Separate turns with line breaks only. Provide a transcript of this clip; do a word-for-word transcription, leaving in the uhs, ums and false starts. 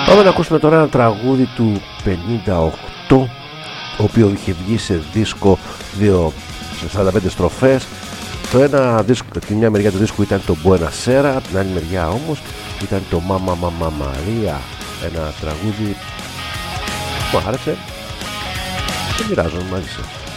Πάμε να ακούσουμε τώρα ένα τραγούδι του πενήντα οκτώ, ο οποίο είχε βγει σε δίσκο δύο, σε σαράντα πέντε στροφές. Το ένα δίσκο, τη μια μεριά του δίσκου ήταν το Buena Sera, από την άλλη μεριά όμως ήταν το Mama Mama Maria, ένα τραγούδι που μου άρεσε και μοιράζομαι μαζί σας.